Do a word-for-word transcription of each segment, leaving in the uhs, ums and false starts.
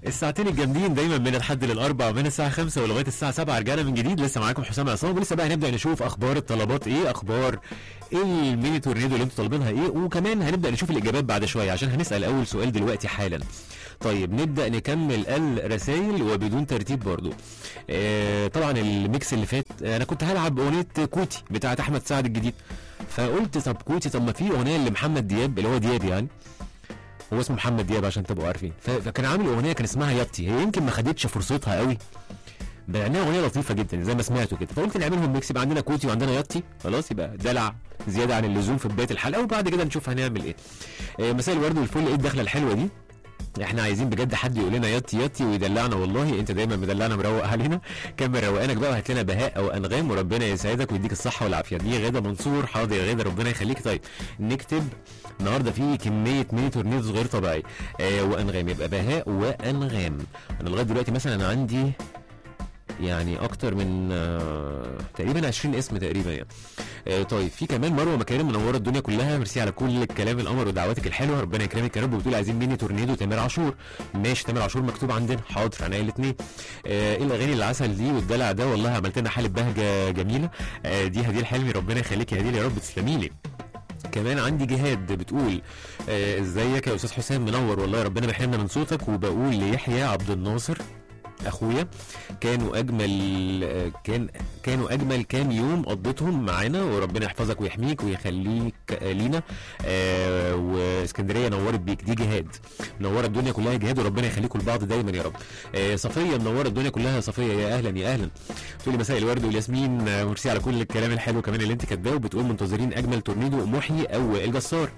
الساعتين الجامدين دايما من الحد للاربع من الساعه خمسة ولغايه الساعه سبعة رجعنا من جديد. لسه معاكم حسام عصام، ولسه بقى هنبدا نشوف اخبار الطلبات ايه، اخبار الميني تورنيدو اللي انتوا طالبينها ايه، وكمان هنبدا نشوف الاجابات بعد شويه عشان هنسال اول سؤال دلوقتي حالا. طيب نبدا نكمل الرسائل وبدون ترتيب برضو. آه طبعا الميكس اللي فات انا كنت هلعب اغنيه كوتي بتاعه احمد سعد الجديد، فقلت طب كوتي، طب ما في اغنيه لمحمد دياب اللي هو دياب يعني، هو اسمه محمد دياب عشان تبقوا عارفين، فكان عامل اغنيه كان اسمها يابتي، هي يمكن ما خدتش فرصتها قوي بانها اغنيه لطيفه جدا زي ما سمعتوا كده، فقلت نعملهم ميكس، يبقى عندنا كوتي وعندنا يابتي، خلاص يبقى دلع زياده عن اللزوم في بدايه الحلقه، وبعد كده نشوف هنعمل ايه. آه مساء الورد والفل، ايه الدخله الحلوه دي؟ احنا عايزين بجد حد يقول لنا ياتي ياتي ويدلعنا، والله انت دايما مدلعنا مروق علينا، كمل روقانك بقى وهات لنا بهاء او انغام وربنا يسعدك ويديك الصحه والعافيه. دي غاده منصور، حاضر يا غاده ربنا يخليك. طيب نكتب النهارده في كميه ميني تورنيدوز غير طبيعيه آه وانغام، يبقى بهاء وانغام. انا لغايه دلوقتي مثلا انا عندي يعني اكتر من آه تقريبا عشرين اسم تقريبا يعني. آه طيب في كمان مروه مكارم منوره الدنيا كلها، ميرسي على كل الكلام القمر ودعواتك الحلوه، ربنا يكرمك يا رب. وبتقول عايزين ميني تورنيدو تامر عاشور، ماشي تامر عاشور مكتوب عندنا، حاضر عينيا الاثنين. آه ايه الاغاني العسل دي والدلع ده، والله عملت لنا حاله بهجه جميله. آه دي هديل حلمي، ربنا يخليك يا هديل يا رب تسلمي لي. كمان عندي جهاد بتقول آه ازيك يا استاذ حسام، منور والله ربنا بيحرمنا من صوتك. وبقول ليحيى عبد الناصر اخويا كانوا اجمل كان كانوا اجمل كام يوم قضيتهم معانا، وربنا يحفظك ويحميك ويخليك لينا. آه واسكندريه نورت بيك، دي جهاد منوره الدنيا كلها يا جهاد، وربنا يخليكم لبعض دايما يا رب. آه صفيه منوره الدنيا كلها يا صفيه، يا اهلا يا اهلا. تقولي مساء الورد والياسمين، آه ميرسي على كل الكلام الحلو كمان اللي انت كاتباه. وبتقول منتظرين اجمل تورنيدو محيي او الجسار.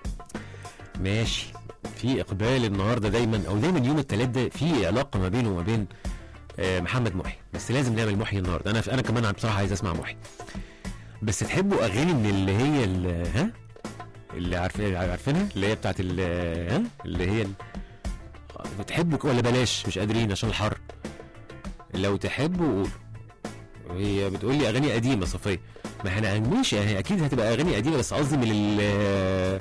ماشي، في اقبال النهارده دايما، او دايما يوم الثلاث ده في علاقه ما بينه وما بين آه محمد محي، بس لازم نعمل محي النهارده. انا انا كمان بصراحه عايز اسمع محي، بس تحبوا اغاني من اللي هي اللي ها اللي عارفين عارفينها اللي هي بتاعت اللي ها اللي هي بتحبوا ولا بلاش مش قادرين عشان الحر؟ لو تحبوا قولوا. هي بتقول لي اغاني قديمه صفيه، ما احنا ماشي يعني اكيد هتبقى اغاني قديمه، بس قصدي من ال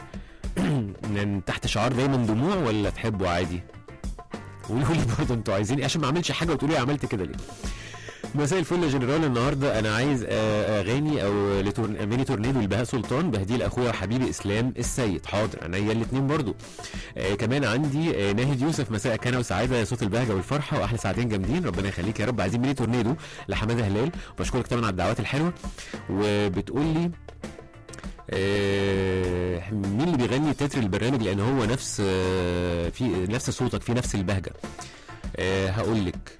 من تحت شعار دايما دموع، ولا تحبوا عادي؟ قولوا لي برضه انتوا عايزين ايه عشان ما اعملش حاجه وتقولوا لي عملت كده ليه. مساء الفل يا جنرال، النهارده انا عايز اغاني او لتورن ميني تورنيدو لبهاء سلطان، بهديه لاخويا حبيبي اسلام السيد، حاضر عينيا الاثنين برضو. آه كمان عندي آه ناهد يوسف، مساء كان وسعاده، صوت البهجه والفرحه واحلى ساعتين جامدين، ربنا يخليك يا رب. عايزين ميني تورنيدو لحماده هلال، وبشكرك طبعا على الدعوات الحلوه. وبتقول لي آه مين اللي بيغني تتر البرنامج، لان هو نفس آه في نفس صوتك، في نفس البهجه. آه هقول لك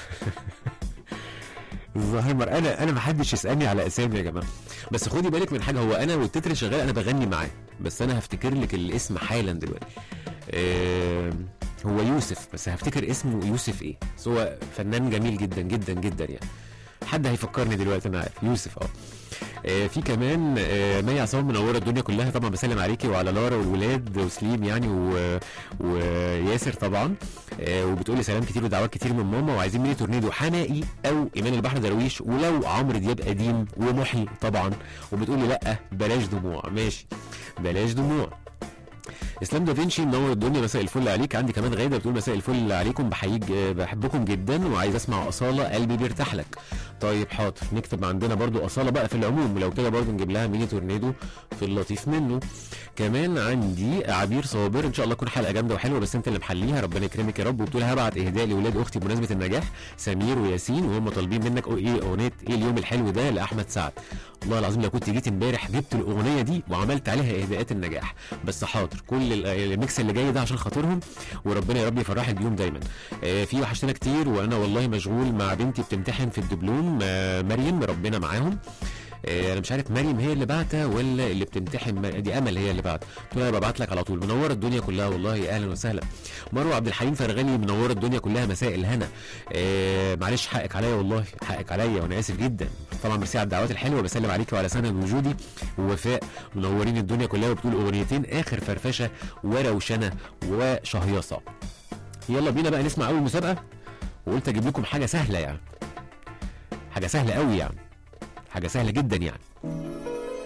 الزهايمر، انا انا ما حدش يسالني على اسامي يا جماعه، بس خدي بالك من حاجه، هو انا والتتر شغال انا بغني معاه، بس انا هفتكر لك الاسم حالا دلوقتي. آه هو يوسف، بس هفتكر اسمه يوسف ايه، بس هو فنان جميل جدا جدا جدا يعني، حد هيفكرني دلوقتي انا عارف يوسف. اه آه في كمان آه مي عصام منوره الدنيا كلها، طبعا بسلم عليكي وعلى لارا والولاد وسليم يعني و... وياسر طبعا. آه وبتقولي سلام كتير ودعوات كتير من ماما، وعايزين ميني تورنيدو حمائي او ايمان البحر درويش، ولو عمرو دياب قديم ومحي طبعا. وبتقولي لا بلاش دموع، ماشي بلاش دموع. اسلام دافنشي منور الدنيا، مساء الفل عليك. عندي كمان غاده بتقول مساء الفل عليكم، بحييك بحبكم جدا وعايز اسمع اصاله قلبي بيرتاح لك. طيب حاضر، نكتب عندنا برضو اصاله بقى في العموم، ولو كده برضو نجيب لها ميني تورنيدو في اللطيف منه. كمان عندي عبير صابر، ان شاء الله تكون حلقه جامده وحلوه بس انت اللي محليها، ربنا يكرمك يا رب. وبتقول هبعت اهداء لاولاد اختي بمناسبه النجاح، سمير وياسين، وهم طالبين منك ايه اغنيه ايه اليوم الحلو ده لاحمد سعد. والله العظيم لو كنت جيت امبارح جبت الاغنيه دي وعملت عليها اهداءات النجاح، بس حاضر كل الميكس اللي جاي ده عشان خاطرهم، وربنا يا رب يفرحك بيهم دايما. آه في وحشتنا كتير، وانا والله مشغول مع بنتي بتمتحن في الدبلوم، آه مريم ربنا معاهم. آه انا مش عارف مريم هي اللي بعتها ولا اللي بتمتحن، دي امل هي اللي بعت، قلت لها ببعت لك على طول. منوره الدنيا كلها والله، اهلا وسهلا. مروه عبد الحليم فرغلي منوره الدنيا كلها، مساء الهنا. آه معلش حقك عليا والله، حقك عليا وانا اسف جدا طبعا، ميرسي على الدعوات الحلوه، بسلم عليكي وعلى سند وجودي ووفاء منورين الدنيا كلها. وبتقول اغنيتين اخر فرفشه وروشنه وشهيصه. يلا بينا بقى نسمع اول مسابقه، وقلت اجيب لكم حاجه سهله يعني، حاجه سهله قوي يعني، حاجه سهله جدا يعني.